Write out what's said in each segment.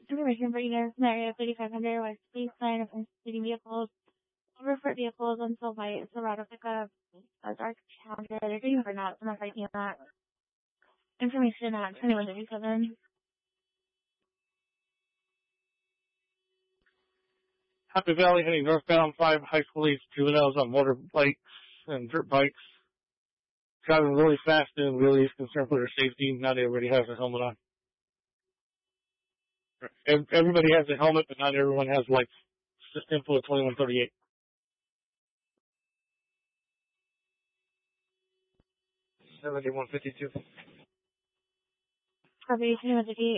Information for units in the area of 3500 West Police Line of city vehicles. Over for vehicles until white, Silverado pickup, a dark Challenger. They're getting burnouts. I'm not fighting that. Information at 2137. Happy Valley heading northbound, 5 high school age juveniles on motorbikes and dirt bikes. Driving really fast and really is concerned for their safety. Not everybody has a helmet on. Everybody has a helmet, but not everyone has lights. Info at 2138. $71.52. Copy 2138.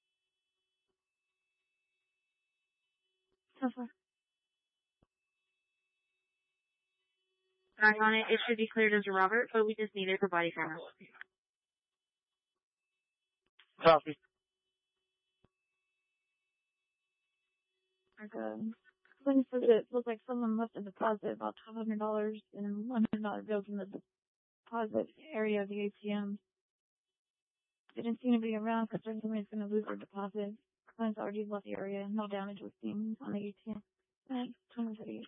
So far. Back on it, it should be cleared as a Robert, but we just need it for body camera. Copy. When it looked like someone left a deposit about $1,200 and $100 bills in the deposit area of the ATM. They didn't seem to be around because somebody's going to lose their deposit. Client's already left the area. No damage was seen on the ATM. Thanks. 2038.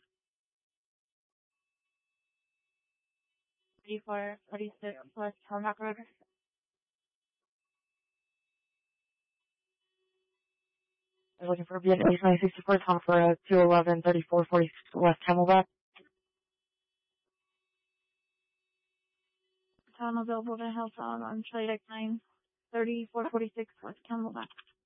3446 West Tarmac Road. I'm looking for a BN 8964 Tom for 211 3446 West Camelback. Tom available to help out on Charlie Deck 9 3446 West Camelback.